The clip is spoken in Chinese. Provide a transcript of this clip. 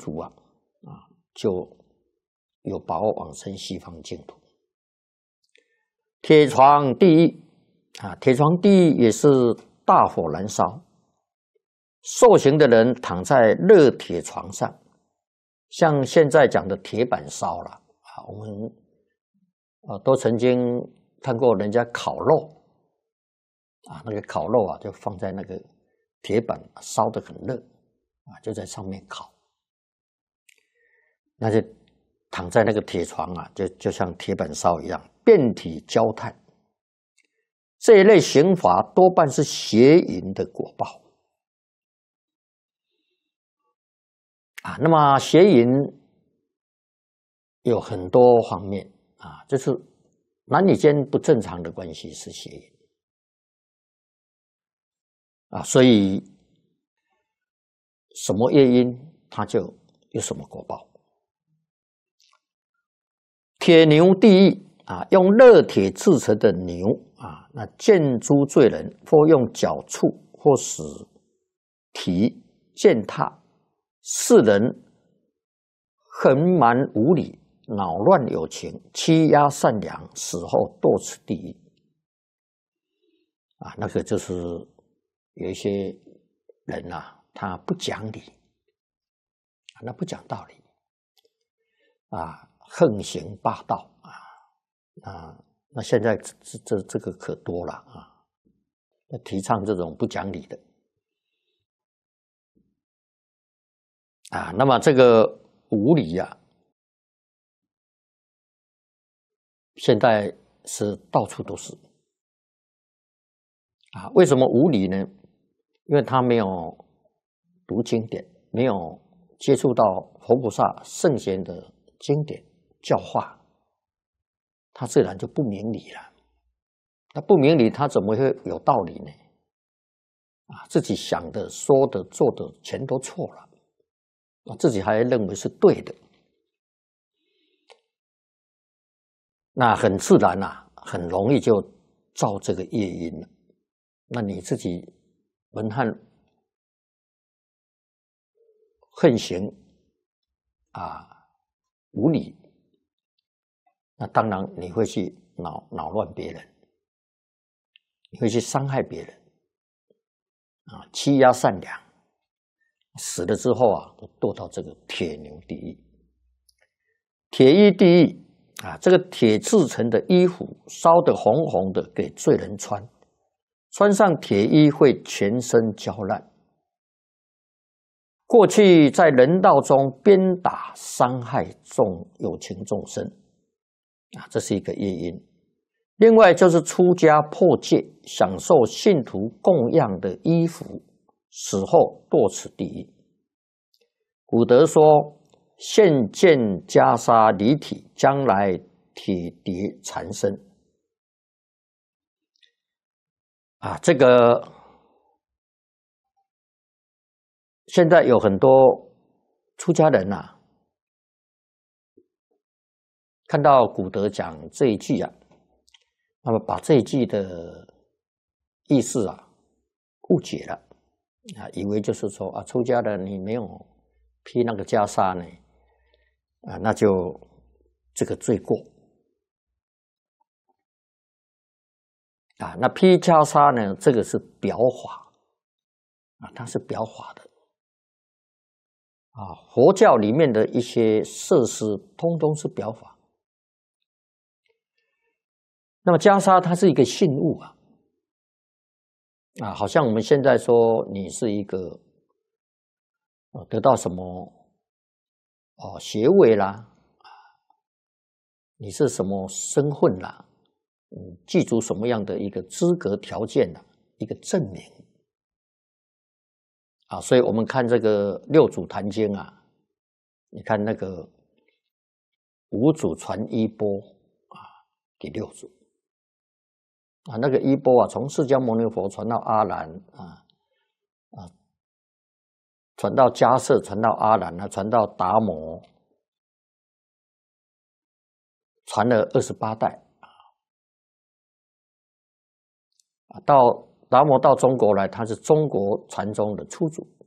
徒就有把握往生西方净土。铁床地狱铁床地狱也是大火燃烧，受刑的人躺在热铁床上，像现在讲的铁板烧了我们都曾经看过人家烤肉那个烤肉就放在那个铁板烧得很热就在上面烤，那就躺在那个铁床就像铁板烧一样，遍体焦炭。这一类刑罚多半是邪淫的果报那么邪淫有很多方面就是男女间不正常的关系是邪淫所以什么业因它就有什么果报。铁牛地狱用热铁制成的牛那见诸罪人或用脚触或使蹄践踏，世人横蛮无理，恼乱有情，欺压善良，死后堕此地狱那个就是有一些人他不讲理那不讲道理横行霸道那现在这个可多了提倡这种不讲理的那么这个无理现在是到处都是为什么无理呢？因为他没有读经典，没有接触到佛菩萨圣贤的经典教化，他自然就不明理了。他不明理，他怎么会有道理呢？自己想的、说的、做的全都错了，自己还认为是对的，那很自然很容易就造这个业因了。那你自己文汉横行无理，那当然你会去恼乱别人，你会去伤害别人欺压善良，死了之后堕到这个铁牛地狱。铁衣地狱这个铁制成的衣服烧得红红的给罪人穿，穿上铁衣会全身焦烂。过去在人道中鞭打伤害有情众生这是一个业因。另外就是出家破戒，享受信徒供养的衣服，死后堕此地狱。古德说：现见袈裟离体，将来铁碟缠身这个现在有很多出家人看到古德讲这一句那么把这一句的意思误解了以为就是说出家人你没有披那个袈裟呢那就这个罪过那披袈裟呢，这个是表法它是表法的佛教里面的一些设施通通是表法。那么袈裟它是一个信物好像我们现在说你是一个得到什么学位啦你是什么身份啦记住什么样的一个资格条件一个证明所以我们看这个六祖坛经你看那个五祖传衣钵第六祖那个衣钵从释迦牟尼佛传到阿难传到迦叶，传到阿难传到达摩，传了28代到达摩到中国来，他是中国传宗的初祖